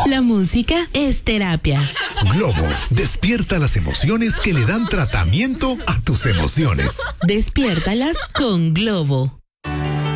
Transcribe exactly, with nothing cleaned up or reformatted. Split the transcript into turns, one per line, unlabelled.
La música es terapia.
Globo, despierta las emociones que le dan tratamiento a tus emociones.
Despiértalas con Globo.